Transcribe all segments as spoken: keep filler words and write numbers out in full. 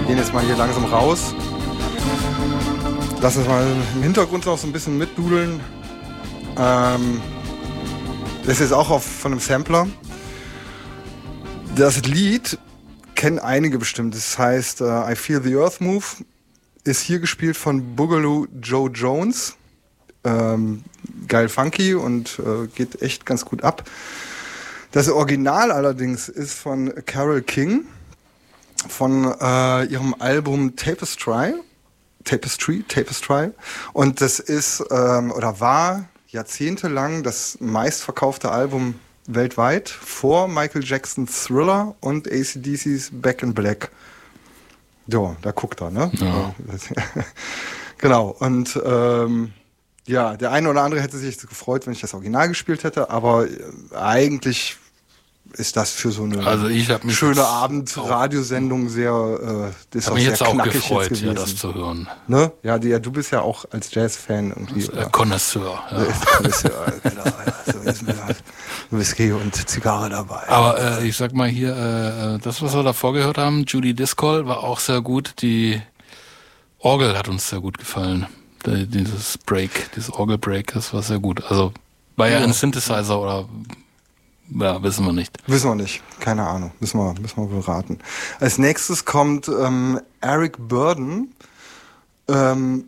gehen jetzt mal hier langsam raus. Lass uns mal im Hintergrund noch so ein bisschen mitdudeln. Ähm, das ist jetzt auch auf, von einem Sampler. Das Lied kennen einige bestimmt. Das heißt uh, I Feel the Earth Move. Ist hier gespielt von Boogaloo Joe Jones. Ähm, geil funky und äh, geht echt ganz gut ab. Das Original allerdings ist von Carole King von äh, ihrem Album Tapestry. Tapestry, Tapestry. Und das ist ähm, oder war jahrzehntelang das meistverkaufte Album weltweit vor Michael Jacksons Thriller und A C D C's Back in Black. So, da guckt er, ne? Ja. Genau. Und ähm, ja, der eine oder andere hätte sich gefreut, wenn ich das Original gespielt hätte, aber eigentlich ist das für so eine also ich hab mich schöne Abend-Radiosendung sehr, äh, das ist hab auch mich sehr jetzt auch knackig gefreut, jetzt ja, gewesen. das zu hören. Ne? Ja, die, ja, du bist ja auch als Jazz-Fan irgendwie. Äh, Connoisseur. Ja. Du bist ja, genau, ja, so ist mir halt Whisky und Zigarre dabei. Aber äh, ich sag mal hier, äh, das, was wir davor gehört haben, Judy Discol, war auch sehr gut. Die Orgel hat uns sehr gut gefallen. Die, dieses Break, dieses Orgel-Break, das war sehr gut. Also war ja, ja ein Synthesizer oder ja, wissen wir nicht. Wissen wir nicht, keine Ahnung, müssen wir, müssen wir beraten. Als nächstes kommt ähm, Eric Burdon, ähm,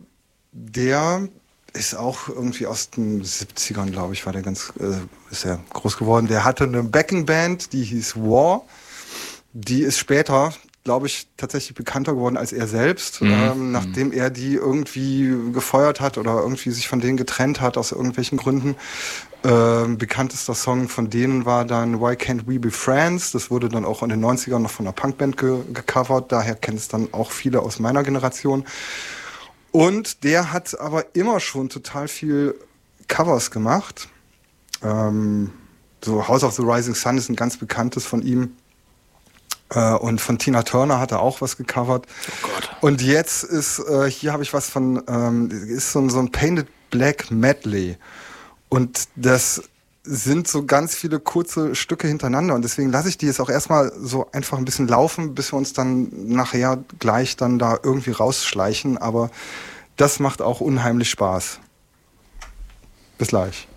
der ist auch irgendwie aus den siebzigern, glaube ich, war der ganz, äh, ist er groß geworden. Der hatte eine Backing-Band, die hieß War. Die ist später, glaube ich, tatsächlich bekannter geworden als er selbst, mhm. ähm, nachdem er die irgendwie gefeuert hat oder irgendwie sich von denen getrennt hat aus irgendwelchen Gründen. Ähm, bekanntester Song von denen war dann Why Can't We Be Friends? Das wurde dann auch in den neunzigern noch von einer Punkband ge- gecovert. Daher kennen es dann auch viele aus meiner Generation. Und der hat aber immer schon total viel Covers gemacht. Ähm, so House of the Rising Sun ist ein ganz bekanntes von ihm. Äh, und von Tina Turner hat er auch was gecovert. Oh Gott. Und jetzt ist, äh, hier habe ich was von, ähm, ist so ein, so ein Painted Black Medley. Und das sind so ganz viele kurze Stücke hintereinander. Und deswegen lasse ich die jetzt auch erstmal so einfach ein bisschen laufen, bis wir uns dann nachher gleich dann da irgendwie rausschleichen. Aber das macht auch unheimlich Spaß. Bis gleich.